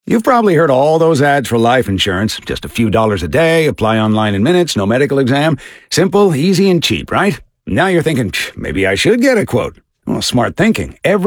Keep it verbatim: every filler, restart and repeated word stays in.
You've probably heard all those ads for life insurance. Just a few dollars a day, apply online in minutes, no medical exam. Simple, easy, and cheap, right? Now you're thinking, maybe I should get a quote. Well, smart thinking. Every